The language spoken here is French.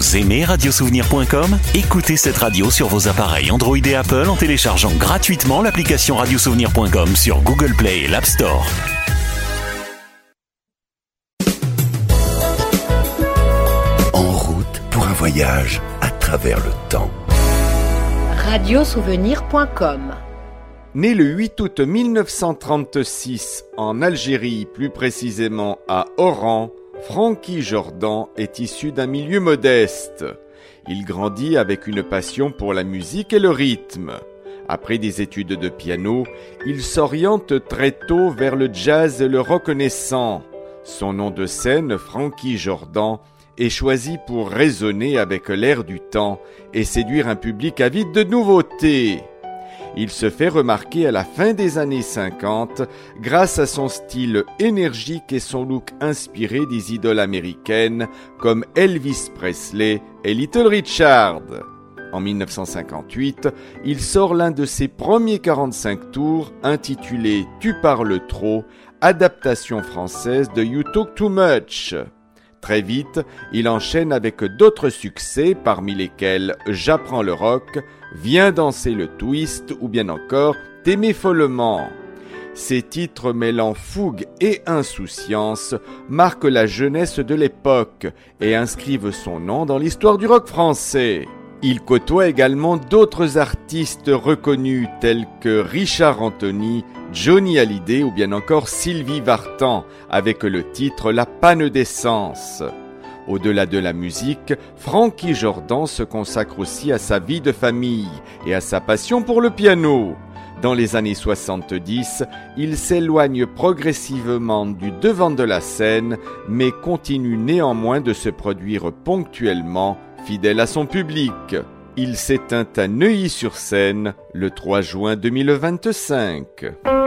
Vous aimez radiosouvenir.com ? Écoutez cette radio sur vos appareils Android et Apple en téléchargeant gratuitement l'application radiosouvenir.com sur Google Play et l'App Store. En route pour un voyage à travers le temps. Radiosouvenir.com. Né le 8 août 1936 en Algérie, plus précisément à Oran, Francky Jordan est issu d'un milieu modeste. Il grandit avec une passion pour la musique et le rythme. Après des études de piano, il s'oriente très tôt vers le jazz et le rock naissant. Son nom de scène, Francky Jordan, est choisi pour résonner avec l'air du temps et séduire un public avide de nouveautés. Il se fait remarquer à la fin des années 50 grâce à son style énergique et son look inspiré des idoles américaines comme Elvis Presley et Little Richard. En 1958, il sort l'un de ses premiers 45 tours intitulé « Tu parles trop », adaptation française de « You Talk Too Much ». Très vite, il enchaîne avec d'autres succès, parmi lesquels « J'apprends le rock », « Viens danser le twist » ou bien encore « T'aimer follement ». Ces titres mêlant fougue et insouciance marquent la jeunesse de l'époque et inscrivent son nom dans l'histoire du rock français. Il côtoie également d'autres artistes reconnus tels que Richard Anthony, Johnny Hallyday ou bien encore Sylvie Vartan avec le titre « La panne d'essence ». Au-delà de la musique, Francky Jordan se consacre aussi à sa vie de famille et à sa passion pour le piano. Dans les années 70, il s'éloigne progressivement du devant de la scène, mais continue néanmoins de se produire ponctuellement, fidèle à son public. Il s'éteint à Neuilly-sur-Seine le 3 juin 2025.